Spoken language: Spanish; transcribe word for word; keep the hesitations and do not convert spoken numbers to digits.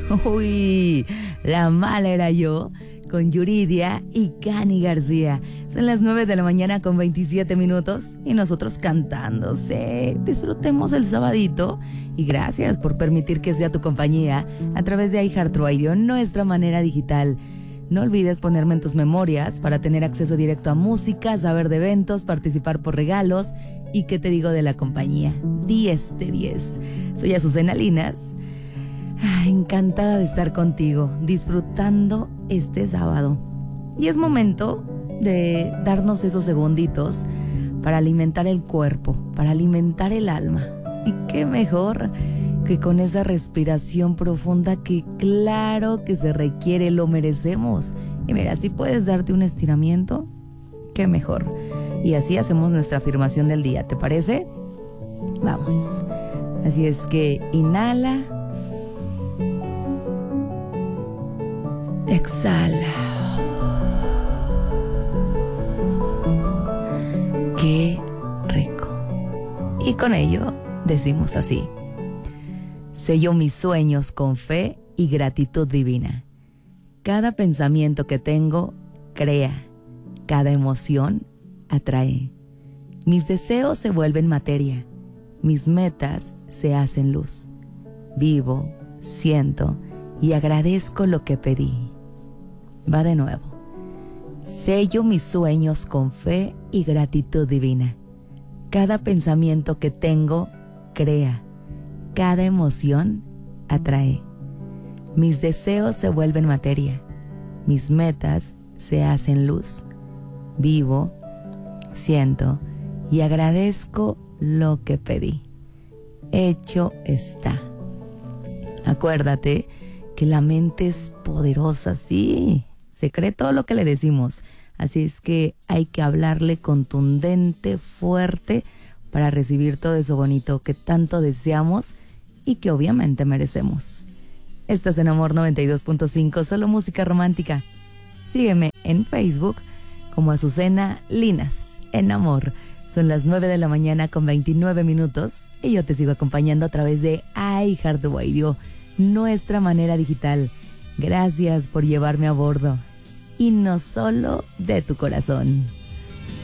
Uy, la mala era yo, con Yuridia y Cani García. Son las nueve de la mañana con veintisiete minutos y nosotros cantándose. Disfrutemos el sabadito y gracias por permitir que sea tu compañía a través de iHeartRadio, nuestra manera digital. No olvides ponerme en tus memorias para tener acceso directo a música, saber de eventos, participar por regalos y qué te digo de la compañía. diez de diez. Soy Azucena Linas. Ah, encantada de estar contigo, disfrutando este sábado. Y es momento de darnos esos segunditos para alimentar el cuerpo, para alimentar el alma. Y qué mejor que con esa respiración profunda que claro que se requiere, lo merecemos. Y mira, si puedes darte un estiramiento, qué mejor. Y así hacemos nuestra afirmación del día, ¿te parece? Vamos. Así es que inhala. Exhala. Qué rico. Y con ello decimos así: sello mis sueños con fe y gratitud divina. Cada pensamiento que tengo crea, cada emoción atrae. Mis deseos se vuelven materia, mis metas se hacen luz. Vivo, siento y agradezco lo que pedí. Va de nuevo. Sello mis sueños con fe y gratitud divina. Cada pensamiento que tengo crea, cada emoción atrae. Mis deseos se vuelven materia, mis metas se hacen luz. Vivo, siento y agradezco lo que pedí. Hecho está. Acuérdate que la mente es poderosa, sí, se cree todo lo que le decimos. Así es que hay que hablarle contundente, fuerte, para recibir todo eso bonito que tanto deseamos y que obviamente merecemos. Estás en Amor noventa y dos punto cinco, solo música romántica. Sígueme en Facebook como Azucena Linas, en Amor. Son las nueve de la mañana con veintinueve minutos y yo te sigo acompañando a través de iHeartRadio, nuestra manera digital. Gracias por llevarme a bordo. Y no solo de tu corazón.